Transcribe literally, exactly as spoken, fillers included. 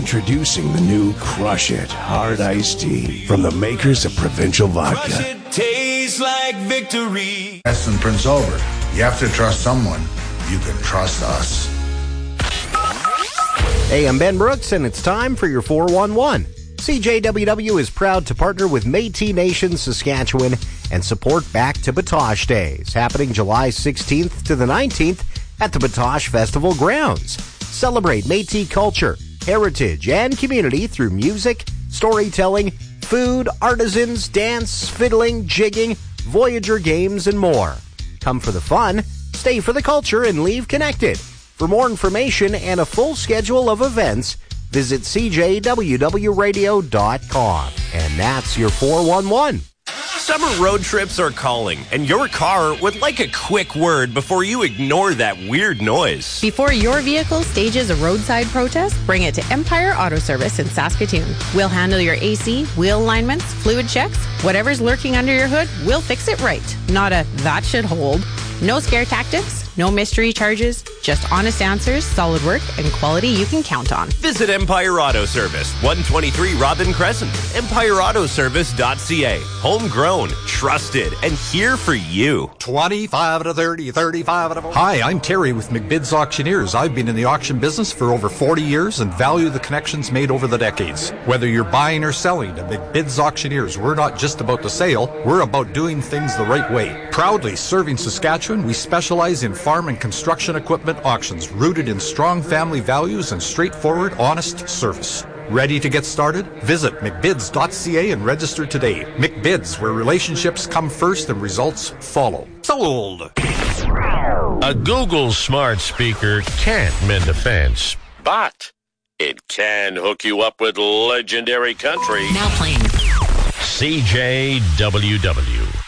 Introducing the new Crush It Hard Iced Tea from the makers of Provincial Vodka. Crush it, tastes like victory. Yes, and Prince Albert, you have to trust someone. You can trust us. Hey, I'm Ben Brooks, and it's time for your four one one. C J W W is proud to partner with Métis Nation Saskatchewan and support Back to Batoche Days, happening July sixteenth to the nineteenth at the Batoche Festival grounds. Celebrate Métis culture, heritage, and community through music, storytelling, food, artisans, dance, fiddling, jigging, Voyager games, and more. Come for the fun, stay for the culture, and leave connected. For more information and a full schedule of events, visit c j w w radio dot com. And that's your four one one. Summer road trips are calling, and your car would like a quick word before you ignore that weird noise. Before your vehicle stages a roadside protest, bring it to Empire Auto Service in Saskatoon. We'll handle your A C, wheel alignments, fluid checks, whatever's lurking under your hood, we'll fix it right. Not a that should hold. No scare tactics, no mystery charges, just honest answers, solid work, and quality you can count on. Visit Empire Auto Service, one twenty-three Robin Crescent, empire auto service dot c a. Homegrown, trusted, and here for you. twenty-five to thirty, thirty-five to forty. Hi, I'm Terry with McBid's Auctioneers. I've been in the auction business for over forty years and value the connections made over the decades. Whether you're buying or selling, at McBid's Auctioneers, we're not just about the sale, we're about doing things the right way. Proudly serving Saskatchewan, we specialize in farm and construction equipment auctions rooted in strong family values and straightforward, honest service. Ready to get started? Visit mcbids dot c a and register today. McBids, where relationships come first and results follow. Sold! A Google smart speaker can't mend a fence, but it can hook you up with legendary country. Now playing C J W W.